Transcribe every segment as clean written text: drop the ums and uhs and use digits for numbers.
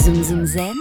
Zoom Zoom Zen,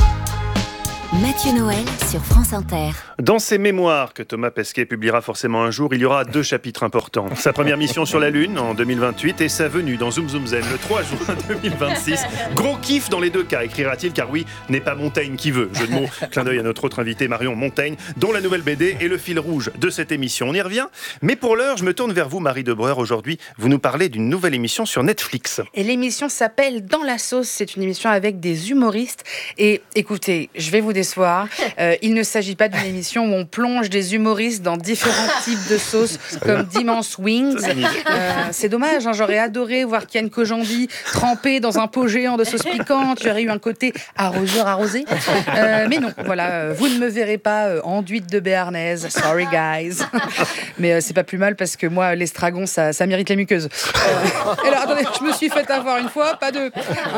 Mathieu Noël sur France Inter. Dans ses mémoires, que Thomas Pesquet publiera forcément un jour, il y aura 2 chapitres importants. Sa première mission sur la Lune en 2028 et sa venue dans Zoom Zoom Zen le 3 juin 2026. Gros kiff dans les 2 cas, écrira-t-il, car oui, n'est pas Montaigne qui veut. Jeu de mots, clin d'œil à notre autre invité Marion Montaigne, dont la nouvelle BD est le fil rouge de cette émission. On y revient, mais pour l'heure, je me tourne vers vous, Marie Debreur. Aujourd'hui, vous nous parlez d'une nouvelle émission sur Netflix. Et l'émission s'appelle Dans la sauce. C'est une émission avec des humoristes. Et écoutez, je vais vous décevoir. Il ne s'agit pas d'une émission où on plonge des humoristes dans différents types de sauces, comme d'immenses wings. C'est dommage, hein, j'aurais adoré voir Kian Kojandi trempé dans un pot géant de sauce piquante. Il y aurait eu un côté arroseur arrosé. Mais non, voilà, vous ne me verrez pas enduite de béarnaise. Sorry, guys. Mais c'est pas plus mal parce que moi, l'estragon, ça mérite les muqueuses. Et alors, attendez, je me suis fait avoir une fois, pas deux.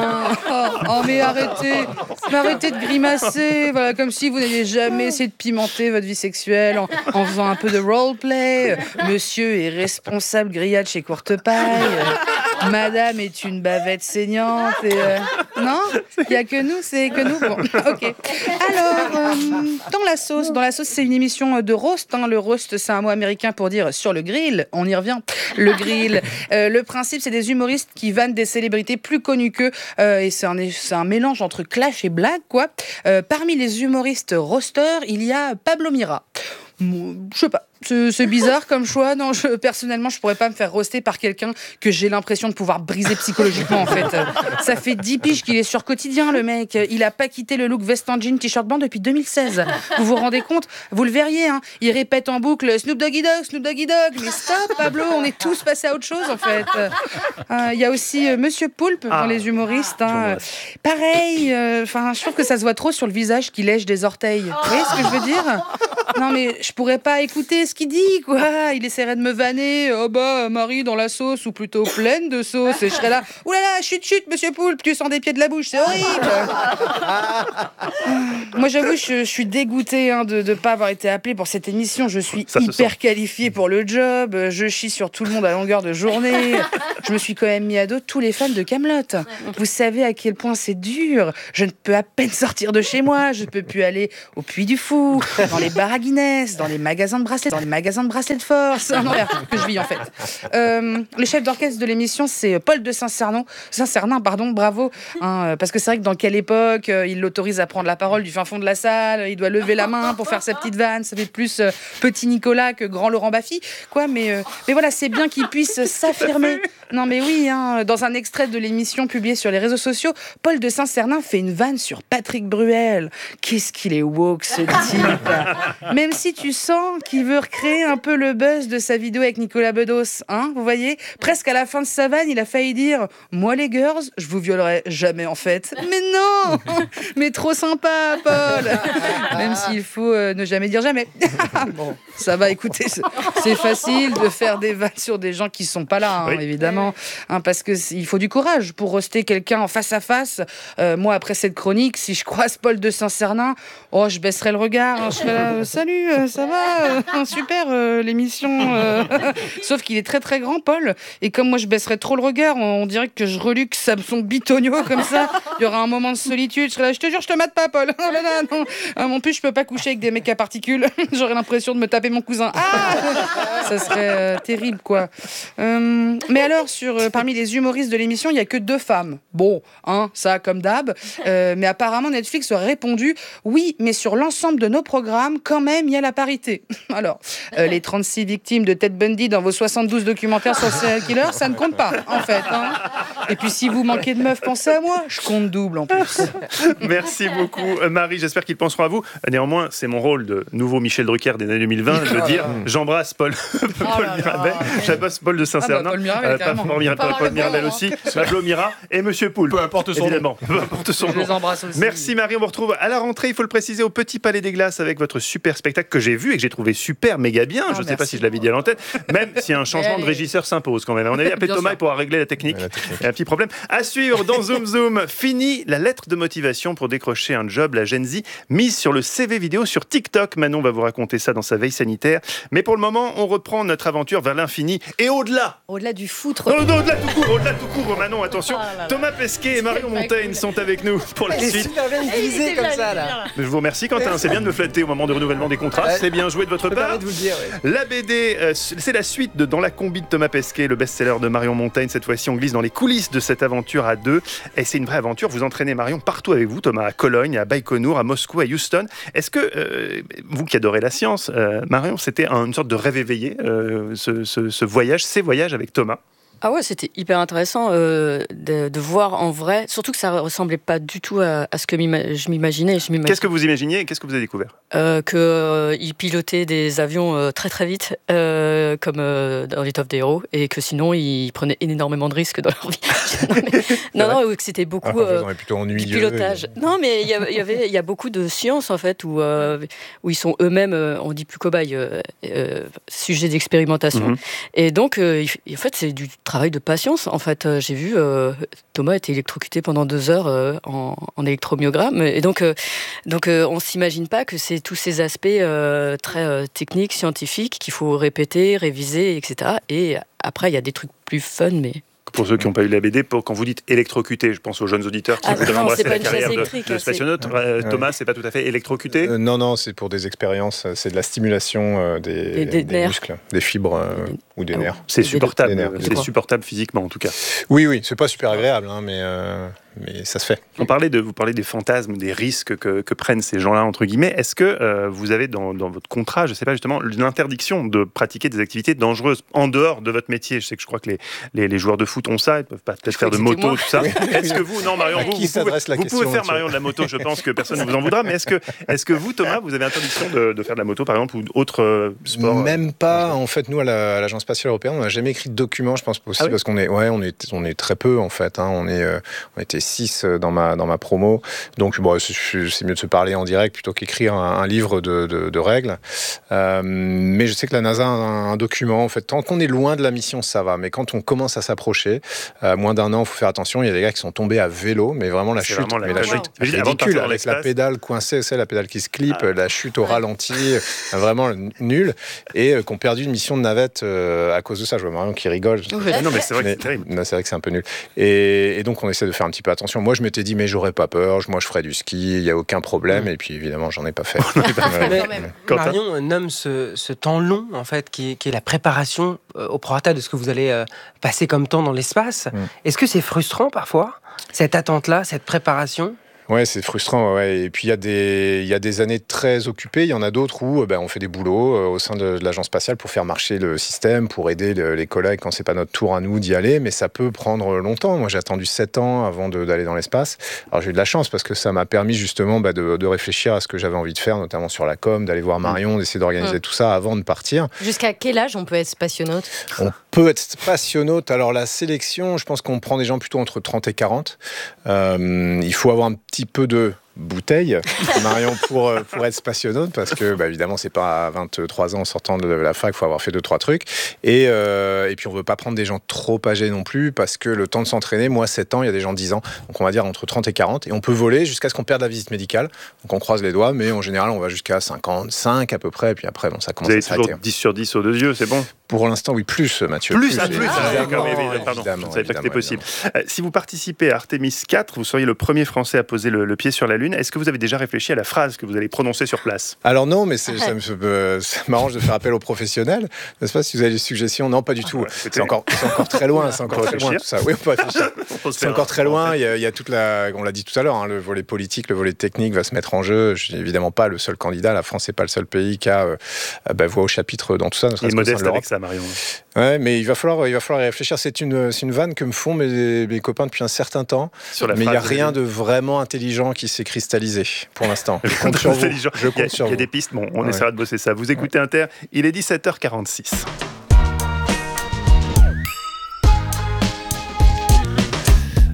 Mais arrêtez de grimacer, voilà, comme si vous n'aviez jamais essayé de pimenter votre vie sexuelle en faisant un peu de roleplay. Monsieur est responsable grillade chez Courtepaille. Madame est une bavette saignante. Et, non, il n'y a que nous, c'est que nous. Bon, ok. Alors, Dans la sauce, c'est une émission de roast. Hein. Le roast, c'est un mot américain pour dire sur le grill. On y revient. Le grill. Le principe, c'est des humoristes qui vannent des célébrités plus connues qu'eux. Et c'est un mélange entre clash et blague, quoi. Parmi les humoristes roasters, il y a Pablo Mira. Je sais pas. C'est bizarre comme choix. Non, personnellement, je pourrais pas me faire roaster par quelqu'un que j'ai l'impression de pouvoir briser psychologiquement, en fait. Ça fait 10 piges qu'il est sur Quotidien, le mec. Il a pas quitté le look veste en jean, t-shirt blanc depuis 2016. Vous vous rendez compte? Vous le verriez, hein. Il répète en boucle Snoop Doggy Dogg, Snoop Doggy Dogg. Mais stop, Pablo, on est tous passés à autre chose, en fait. Il y a aussi Monsieur Poulpe dans les humoristes. Hein. Pareil, je trouve que ça se voit trop sur le visage qui lèche des orteils. Vous voyez ce que je veux dire? Non, mais je pourrais pas écouter ce qu'il dit, quoi. Il essaierait de me vanner. Oh bah, Marie dans la sauce, ou plutôt pleine de sauce. Et je serais là. Ouh là là, chut, Monsieur Poulpe, tu sens des pieds de la bouche, c'est horrible. Moi, j'avoue, je suis dégoûtée de ne pas avoir été appelée pour cette émission. Je suis hyper qualifiée pour le job. Je chie sur tout le monde à longueur de journée. Je me suis quand même mis à dos tous les fans de Kaamelott. Vous savez à quel point c'est dur. Je ne peux à peine sortir de chez moi. Je ne peux plus aller au Puy du Fou, dans les bars à Guinness, dans les magasins de bracelets, de force. Non, que je vis en fait. Le chef d'orchestre de l'émission, c'est Paul de Saint-Cernin, bravo. Hein, parce que c'est vrai que dans quelle époque il l'autorise à prendre la parole du fin fond de la salle, il doit lever la main pour faire sa petite vanne. Ça fait plus petit Nicolas que grand Laurent Baffy, quoi. Mais voilà, c'est bien qu'il puisse s'affirmer. Non, mais oui, hein, dans un extrait de l'émission publié sur les réseaux sociaux, Paul de Saint-Cernin fait une vanne sur Patrick Bruel. Qu'est-ce qu'il est woke, ce type. Même si tu sens qu'il veut recréer un peu le buzz de sa vidéo avec Nicolas Bedos, hein, vous voyez, presque à la fin de sa vanne, il a failli dire « Moi les girls, je vous violerai jamais en fait. » Mais non. Mais trop sympa, Paul. Même s'il faut ne jamais dire jamais. Bon, ça va, écoutez, c'est facile de faire des vannes sur des gens qui sont pas là, hein, oui. Évidemment, hein, parce que il faut du courage pour roaster quelqu'un en face à face. Moi, après cette chronique, si je croise Paul de Saint-Cernin, je baisserai le regard, hein, je serai là, salut, ça va, super l'émission. Sauf qu'il est très très grand, Paul, et comme moi je baisserais trop le regard, on dirait que je reluque son bitonio comme ça. Il y aura un moment de solitude, je serai là, je te jure, je te mate pas, Paul. Oh là là, non. En plus, je peux pas coucher avec des mecs à particules. J'aurais l'impression de me taper mon cousin. Ça serait terrible, quoi. Mais alors, parmi les humoristes de l'émission, il y a que 2 femmes. Bon, hein, ça comme d'hab. Mais apparemment, Netflix aurait répondu oui, mais sur l'ensemble de nos programmes, quand même, il y a la parité. Alors, les 36 victimes de Ted Bundy dans vos 72 documentaires sur le serial killer, ça ne compte pas, en fait. Hein. Et puis, si vous manquez de meufs, pensez à moi. Je compte double, en plus. Merci beaucoup, Marie. J'espère qu'ils penseront à vous. Néanmoins, c'est mon rôle de nouveau Michel Drucker des années 2020 de dire j'embrasse Paul Mirabel. J'embrasse Paul de Saint-Cernin. Paul Mirabel aussi. Pablo Mira et Monsieur Poulpe. Peu importe son évidemment. Peu importe son nom. Je les embrasse aussi. Merci Marie. On vous retrouve à la rentrée, il faut le préciser, au Petit Palais des Glaces avec votre super spectacle que j'ai vu et que j'ai trouvé super. super méga bien. Je ne sais pas si je l'avais dit à l'antenne, même si un changement de régisseur s'impose quand même. On avait appelé Thomas pour pouvoir régler la technique. Il y a un petit problème. À suivre dans Zoom Zoom. Fini la lettre de motivation pour décrocher un job. La Gen Z mise sur le CV vidéo sur TikTok. Manon va vous raconter ça dans sa veille sanitaire. Mais pour le moment, on reprend notre aventure vers l'infini et au-delà. Au-delà du foutre. Non, au-delà tout court, Manon, attention. Thomas Pesquet et Marion Montaigne sont avec nous pour la suite. Super bien utilisé comme ça là. Je vous remercie Quentin, c'est bien de me flatter au moment de renouvellement des contrats, c'est bien joué de votre part. De vous le dire, La BD, c'est la suite de Dans la combi de Thomas Pesquet, le best-seller de Marion Montaigne. Cette fois-ci, on glisse dans les coulisses de cette aventure à deux. Et c'est une vraie aventure, vous entraînez Marion partout avec vous, Thomas, à Cologne, à Baïkonour, à Moscou, à Houston. Est-ce que, vous qui adorez la science, Marion, c'était une sorte de rêve éveillé, ce voyage, ces voyages avec Thomas? Ah ouais, c'était hyper intéressant de voir en vrai, surtout que ça ressemblait pas du tout à ce que je m'imaginais. Qu'est-ce que vous imaginiez et qu'est-ce que vous avez découvert? Qu'il pilotait des avions très très vite, comme dans l'étoffe des héros, et que sinon ils prenaient énormément de risques dans leur vie. non, que c'était beaucoup du pilotage. Non, mais il y a beaucoup de sciences en fait où ils sont eux-mêmes, on dit plus cobayes, sujets d'expérimentation. Et donc, en fait, c'est du travail de patience. En fait, j'ai vu Thomas était électrocuté pendant 2 heures en électromyogramme, et donc on s'imagine pas que c'est tous ces aspects très techniques, scientifiques qu'il faut répéter, réviser, etc. Et après, il y a des trucs plus fun, mais... Pour ceux qui n'ont pas eu la BD, quand vous dites électrocuté, je pense aux jeunes auditeurs qui voudraient embrasser la carrière de spationaute. Thomas, c'est pas tout à fait électrocuté? Non, c'est pour des expériences, c'est de la stimulation des muscles, des fibres ou des nerfs. C'est supportable, supportable physiquement en tout cas. Oui, c'est pas super agréable, mais ça se fait. Vous parlez des fantasmes, des risques que prennent ces gens-là, entre guillemets. Est-ce que vous avez dans votre contrat, je sais pas justement, l'interdiction de pratiquer des activités dangereuses en dehors de votre métier? Je sais que je crois que les joueurs de foot ont ça, ils peuvent pas peut-être faire de moto, tout ça. Est-ce que vous, non Marion, vous pouvez faire Marion de la moto, je pense que personne ne vous en voudra, mais est-ce que vous, Thomas, vous avez interdiction de faire de la moto par exemple, ou autre sport? Même pas, en fait, nous à l'Agence spatiale européenne, on n'a jamais écrit de document, je pense aussi, parce qu'on est très peu en fait, on était 6 dans ma promo, donc c'est mieux de se parler en direct plutôt qu'écrire un livre de règles, mais je sais que la NASA a un document, en fait, tant qu'on est loin de la mission ça va, mais quand on commence à s'approcher, moins d'1 an, il faut faire attention, il y a des gars qui sont tombés à vélo, mais vraiment la chute ridicule, avec la pédale coincée, c'est la pédale qui se clip, la chute au ralenti, vraiment nulle, et qui ont perdu une mission de navette à cause de ça. Je vois Marion qui rigole. Non, mais c'est vrai que c'est terrible. C'est vrai que c'est un peu nul. Et donc on essaie de faire un petit peu attention. Moi, je m'étais dit, mais j'aurais pas peur, moi je ferais du ski, il n'y a aucun problème, et puis évidemment, j'en ai pas fait. Marion nomme ce temps long, en fait, qui est la préparation au prorata de ce que vous allez passer comme temps dans l'espace. Est-ce que c'est frustrant parfois, cette attente-là, cette préparation ? Ouais, c'est frustrant. Ouais. Et puis il y a des années très occupées. Il y en a d'autres où on fait des boulots au sein de l'agence spatiale pour faire marcher le système, pour aider les collègues quand c'est pas notre tour à nous d'y aller. Mais ça peut prendre longtemps. Moi, j'ai attendu 7 ans avant d'aller dans l'espace. Alors j'ai eu de la chance parce que ça m'a permis justement de réfléchir à ce que j'avais envie de faire, notamment sur la com, d'aller voir Marion, d'essayer d'organiser tout ça avant de partir. Jusqu'à quel âge on peut être spationaute ? On peut être spationaute. Alors la sélection, je pense qu'on prend des gens plutôt entre 30 et 40. Il faut avoir un petit peu de bouteille, Marion, pour être spationaute, parce que évidemment c'est pas à 23 ans en sortant de la fac, il faut avoir fait 2-3 trucs, et puis on veut pas prendre des gens trop âgés non plus, parce que le temps de s'entraîner, moi 7 ans, il y a des gens 10 ans, donc on va dire entre 30 et 40, et on peut voler jusqu'à ce qu'on perde la visite médicale, donc on croise les doigts, mais en général on va jusqu'à 55 à peu près, et puis après ça commence à s'arrêter. Vous avez toujours 10 sur 10 aux 2 yeux, c'est bon? Pour l'instant, oui, plus, Mathieu. Plus, d'accord, pardon, je ne savais pas que c'était possible. Si vous participez à Artemis 4, vous seriez le premier Français à poser le pied sur la Lune. Est-ce que vous avez déjà réfléchi à la phrase que vous allez prononcer sur place? Alors non, mais ça m'arrange de faire appel aux professionnels. N'est-ce pas, si vous avez des suggestions? Non, pas du tout. C'est encore très loin. C'est encore très loin tout ça. Oui, on peut réfléchir. C'est encore très loin. Il y a toute on l'a dit tout à l'heure, le volet politique, le volet technique va se mettre en jeu. Je suis évidemment pas le seul candidat. La France n'est pas le seul pays qui a voix au chapitre dans tout ça. Il est modeste avec ça, Marion. Ouais, mais il va falloir y réfléchir. C'est une vanne que me font mes copains depuis un certain temps. Mais il n'y a rien de vraiment intelligent qui s'est cristallisé pour l'instant. Je compte sur vous. Il y a des pistes. Bon, on essaiera de bosser ça. Vous écoutez Inter. Il est 17h46.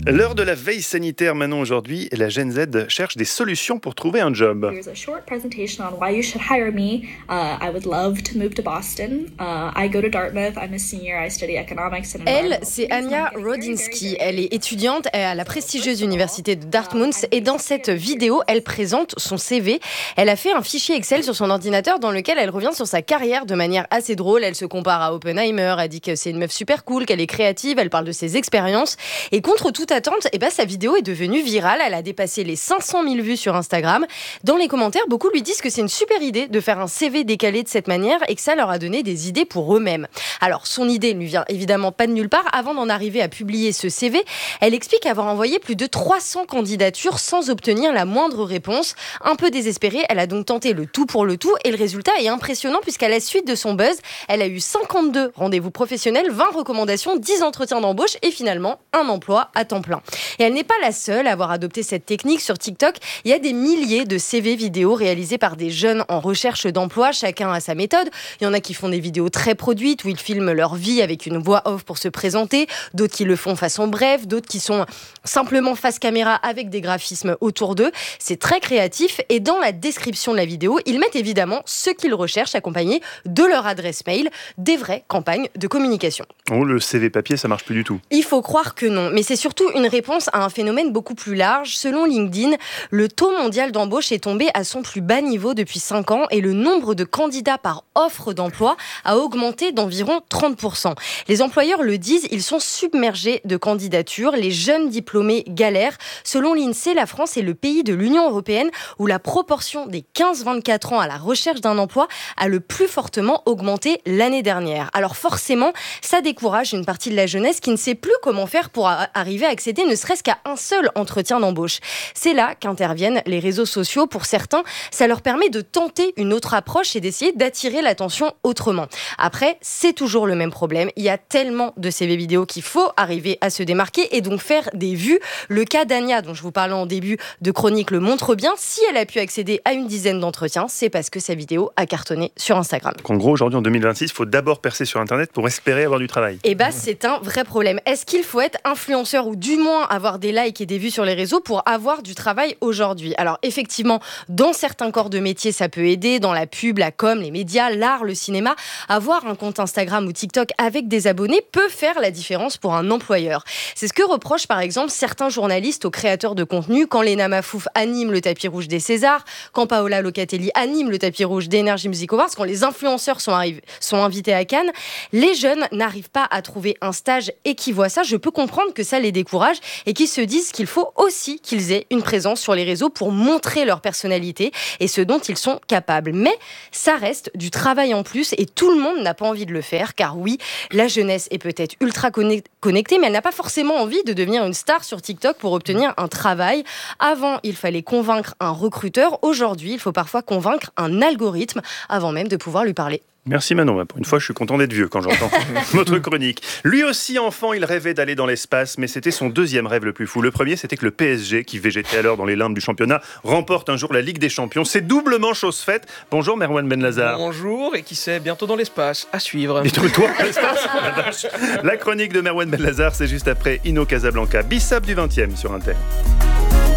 L'heure de la veille sanitaire maintenant aujourd'hui, la Gen Z cherche des solutions pour trouver un job. Here's a short presentation on why you should hire me. I would love to move to Boston. I go to Dartmouth. I'm a senior. I study economics and Elle, c'est Anya Rodzinski. Elle est étudiante à la prestigieuse université de Dartmouth et dans cette vidéo, elle présente son CV. Elle a fait un fichier Excel sur son ordinateur dans lequel elle revient sur sa carrière de manière assez drôle. Elle se compare à Oppenheimer, elle dit que c'est une meuf super cool, qu'elle est créative, elle parle de ses expériences. Et contre toute attente, sa vidéo est devenue virale. Elle a dépassé les 500 000 vues sur Instagram. Dans les commentaires, beaucoup lui disent que c'est une super idée de faire un CV décalé de cette manière et que ça leur a donné des idées pour eux-mêmes. Alors, son idée ne lui vient évidemment pas de nulle part. Avant d'en arriver à publier ce CV, elle explique avoir envoyé plus de 300 candidatures sans obtenir la moindre réponse. Un peu désespérée, elle a donc tenté le tout pour le tout et le résultat est impressionnant puisqu'à la suite de son buzz, elle a eu 52 rendez-vous professionnels, 20 recommandations, 10 entretiens d'embauche et finalement un emploi à temps plein. Et elle n'est pas la seule à avoir adopté cette technique. Sur TikTok, il y a des milliers de CV vidéo réalisés par des jeunes en recherche d'emploi. Chacun a sa méthode. Il y en a qui font des vidéos très produites où ils filment leur vie avec une voix off pour se présenter. D'autres qui le font façon bref. D'autres qui sont simplement face caméra avec des graphismes autour d'eux. C'est très créatif. Et dans la description de la vidéo, ils mettent évidemment ce qu'ils recherchent accompagné de leur adresse mail. Des vraies campagnes de communication. Oh, le CV papier, ça marche plus du tout. Il faut croire que non. Mais c'est surtout une réponse à un phénomène beaucoup plus large. Selon LinkedIn, le taux mondial d'embauche est tombé à son plus bas niveau depuis 5 ans et le nombre de candidats par offre d'emploi a augmenté d'environ 30%. Les employeurs le disent, ils sont submergés de candidatures. Les jeunes diplômés galèrent. Selon l'INSEE, la France est le pays de l'Union européenne où la proportion des 15-24 ans à la recherche d'un emploi a le plus fortement augmenté l'année dernière. Alors forcément, ça décourage une partie de la jeunesse qui ne sait plus comment faire pour arriver à accéder ne serait-ce qu'à un seul entretien d'embauche. C'est là qu'interviennent les réseaux sociaux. Pour certains, ça leur permet de tenter une autre approche et d'essayer d'attirer l'attention autrement. Après, c'est toujours le même problème. Il y a tellement de CV vidéo qu'il faut arriver à se démarquer et donc faire des vues. Le cas d'Anya, dont je vous parlais en début de chronique, le montre bien. Si elle a pu accéder à une dizaine d'entretiens, c'est parce que sa vidéo a cartonné sur Instagram. En gros, aujourd'hui, en 2026, il faut d'abord percer sur Internet pour espérer avoir du travail. C'est un vrai problème. Est-ce qu'il faut être influenceur ou du moins avoir des likes et des vues sur les réseaux pour avoir du travail aujourd'hui? Alors effectivement, dans certains corps de métier, ça peut aider. Dans la pub, la com, les médias, l'art, le cinéma, avoir un compte Instagram ou TikTok avec des abonnés peut faire la différence pour un employeur. C'est ce que reprochent par exemple certains journalistes aux créateurs de contenu quand Léna Mafouf anime le tapis rouge des Césars, quand Paola Locatelli anime le tapis rouge d'Energy Music Awards, quand les influenceurs sont invités à Cannes. Les jeunes n'arrivent pas à trouver un stage et qui voient ça, je peux comprendre que ça les décourage et qui se disent qu'il faut aussi qu'ils aient une présence sur les réseaux pour montrer leur personnalité et ce dont ils sont capables. Mais ça reste du travail en plus et tout le monde n'a pas envie de le faire car oui, la jeunesse est peut-être ultra connectée mais elle n'a pas forcément envie de devenir une star sur TikTok pour obtenir un travail. Avant, il fallait convaincre un recruteur. Aujourd'hui, il faut parfois convaincre un algorithme avant même de pouvoir lui parler. Merci Manon, pour une fois je suis content d'être vieux quand j'entends votre chronique. Lui aussi enfant, il rêvait d'aller dans l'espace, mais c'était son deuxième rêve le plus fou. Le premier, c'était que le PSG, qui végétait alors dans les limbes du championnat, remporte un jour la Ligue des Champions. C'est doublement chose faite. Bonjour Merwan Benlazar. Bonjour, et qui sait, bientôt dans l'espace, à suivre. Et toi dans l'espace? La chronique de Merwan Benlazar, c'est juste après Inno Casablanca, Bissap du 20e sur Inter.